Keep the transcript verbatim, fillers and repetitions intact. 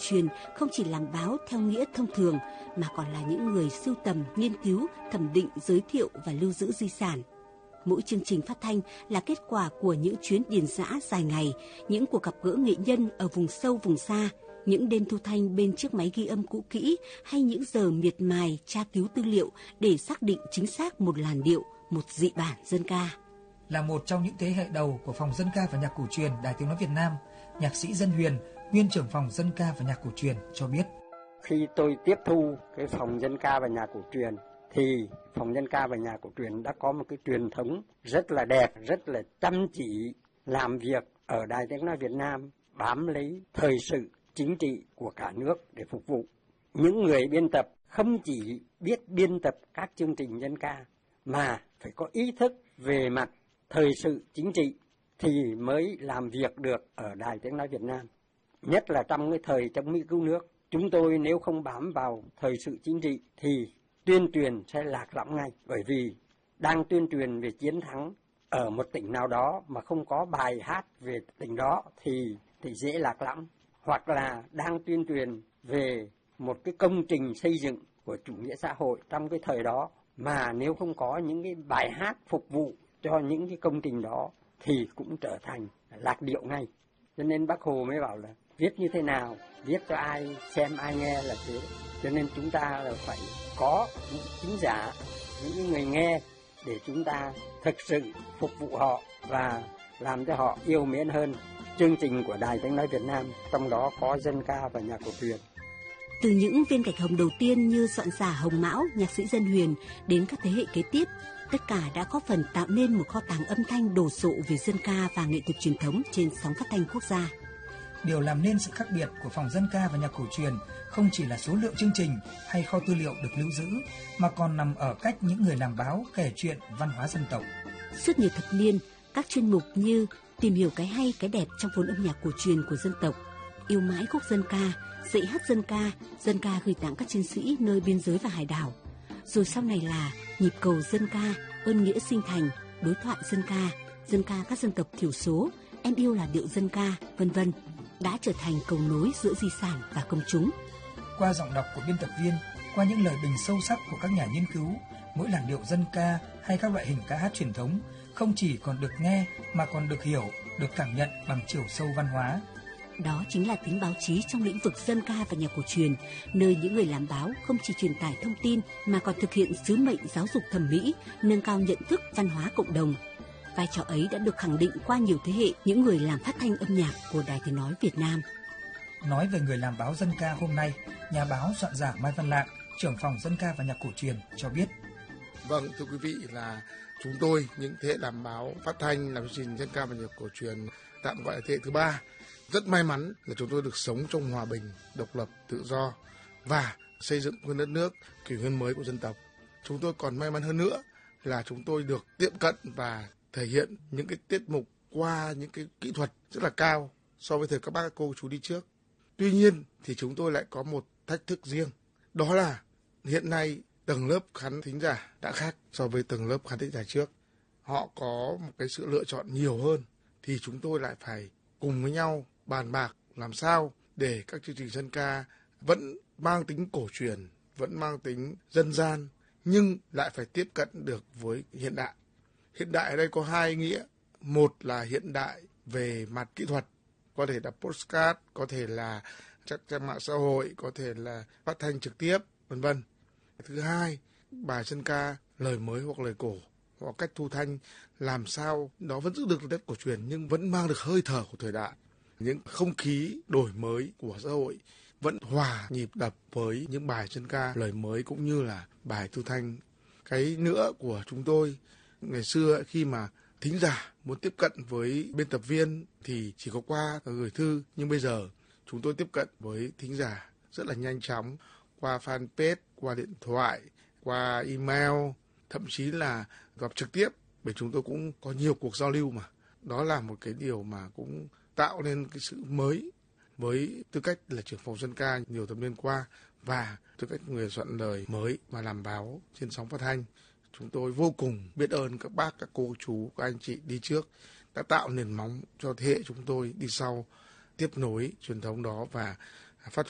truyền không chỉ làm báo theo nghĩa thông thường mà còn là những người sưu tầm, nghiên cứu, thẩm định, giới thiệu và lưu giữ di sản. Mỗi chương trình phát thanh là kết quả của những chuyến điền dã dài ngày, những cuộc gặp gỡ nghệ nhân ở vùng sâu vùng xa, những đêm thu thanh bên chiếc máy ghi âm cũ kỹ hay những giờ miệt mài tra cứu tư liệu để xác định chính xác một làn điệu, một dị bản dân ca. Là một trong những thế hệ đầu của Phòng Dân ca và Nhạc cổ truyền Đài Tiếng nói Việt Nam, nhạc sĩ Dân Huyền, nguyên trưởng Phòng Dân ca và Nhạc cổ truyền cho biết: Khi tôi tiếp thu cái Phòng Dân ca và Nhạc cổ truyền thì Phòng Dân ca và Nhạc cổ truyền đã có một cái truyền thống rất là đẹp, rất là chăm chỉ làm việc ở Đài Tiếng nói Việt Nam, bám lấy thời sự chính trị của cả nước để phục vụ. Những người biên tập không chỉ biết biên tập các chương trình dân ca mà phải có ý thức về mặt thời sự chính trị thì mới làm việc được ở Đài Tiếng nói Việt Nam. Nhất là trong cái thời chống Mỹ cứu nước, chúng tôi nếu không bám vào thời sự chính trị thì tuyên truyền sẽ lạc lõng ngay, bởi vì đang tuyên truyền về chiến thắng ở một tỉnh nào đó mà không có bài hát về tỉnh đó thì thì dễ lạc lõng. Hoặc là đang tuyên truyền về một cái công trình xây dựng của chủ nghĩa xã hội trong cái thời đó mà nếu không có những cái bài hát phục vụ cho những cái công trình đó thì cũng trở thành lạc điệu ngay. Cho nên Bác Hồ mới bảo là viết như thế nào, viết cho ai xem ai nghe là thế. Cho nên chúng ta là phải có những thính giả, những người nghe để chúng ta thực sự phục vụ họ và làm cho họ yêu mến hơn chương trình của Đài Tiếng nói Việt Nam, trong đó có dân ca và nhạc cổ truyền. Từ những viên gạch hồng đầu tiên như soạn giả Hồng Mão, nhạc sĩ Dân Huyền đến các thế hệ kế tiếp, tất cả đã góp phần tạo nên một kho tàng âm thanh đồ sộ về dân ca và nghệ thuật truyền thống trên sóng phát thanh quốc gia. Điều làm nên sự khác biệt của Phòng Dân ca và Nhạc cổ truyền không chỉ là số lượng chương trình hay kho tư liệu được lưu giữ, mà còn nằm ở cách những người làm báo kể chuyện văn hóa dân tộc. Suốt nhiều thập niên, các chuyên mục như tìm hiểu cái hay cái đẹp trong vốn âm nhạc cổ truyền của dân tộc, yêu mãi khúc dân ca, dạy hát dân ca, dân ca gửi tặng các chiến sĩ nơi biên giới và hải đảo. Rồi sau này là nhịp cầu dân ca, ơn nghĩa sinh thành, đối thoại dân ca, dân ca các dân tộc thiểu số, em yêu là điệu dân ca, vân vân đã trở thành cầu nối giữa di sản và công chúng. Qua giọng đọc của biên tập viên, qua những lời bình sâu sắc của các nhà nghiên cứu, mỗi làn điệu dân ca hay các loại hình ca hát truyền thống không chỉ còn được nghe mà còn được hiểu, được cảm nhận bằng chiều sâu văn hóa. Đó chính là tính báo chí trong lĩnh vực dân ca và nhạc cổ truyền, nơi những người làm báo không chỉ truyền tải thông tin mà còn thực hiện sứ mệnh giáo dục thẩm mỹ, nâng cao nhận thức văn hóa cộng đồng. Vai trò ấy đã được khẳng định qua nhiều thế hệ những người làm phát thanh âm nhạc của Đài Tiếng nói Việt Nam. Nói về người làm báo dân ca hôm nay, nhà báo soạn giả Mai Văn Lạng, trưởng Phòng Dân ca và Nhạc cổ truyền cho biết. Vâng, thưa quý vị, là chúng tôi, những thế hệ làm báo phát thanh, làm chương trình dân ca và nhạc cổ truyền, tạm gọi là thế hệ thứ ba, rất may mắn là chúng tôi được sống trong hòa bình, độc lập, tự do và xây dựng quê đất nước, kỷ nguyên mới của dân tộc. Chúng tôi còn may mắn hơn nữa là chúng tôi được tiệm cận và thể hiện những cái tiết mục qua những cái kỹ thuật rất là cao so với thời các bác các cô chú đi trước. Tuy nhiên thì chúng tôi lại có một thách thức riêng, đó là hiện nay tầng lớp khán thính giả đã khác so với tầng lớp khán thính giả trước. Họ có một cái sự lựa chọn nhiều hơn, thì chúng tôi lại phải cùng với nhau bàn bạc làm sao để các chương trình dân ca vẫn mang tính cổ truyền, vẫn mang tính dân gian, nhưng lại phải tiếp cận được với hiện đại. Hiện đại ở đây có hai nghĩa. Một là hiện đại về mặt kỹ thuật, có thể là podcast, có thể là các trang mạng xã hội, có thể là phát thanh trực tiếp, vân vân. Thứ hai, bài dân ca lời mới hoặc lời cổ, hoặc cách thu thanh làm sao nó vẫn giữ được đất cổ truyền nhưng vẫn mang được hơi thở của thời đại. Những không khí đổi mới của xã hội vẫn hòa nhịp đập với những bài dân ca lời mới cũng như là bài thu thanh. Cái nữa của chúng tôi, ngày xưa khi mà thính giả muốn tiếp cận với biên tập viên thì chỉ có qua gửi thư, nhưng bây giờ chúng tôi tiếp cận với thính giả rất là nhanh chóng qua fanpage, qua điện thoại, qua email, thậm chí là gặp trực tiếp, bởi chúng tôi cũng có nhiều cuộc giao lưu mà. Đó là một cái điều mà cũng tạo nên cái sự mới với tư cách là trưởng phòng dân ca nhiều thập niên qua và tư cách người soạn lời mới mà làm báo trên sóng phát thanh. Chúng tôi vô cùng biết ơn các bác, các cô chú, các anh chị đi trước đã tạo nền móng cho thế hệ chúng tôi đi sau tiếp nối truyền thống đó và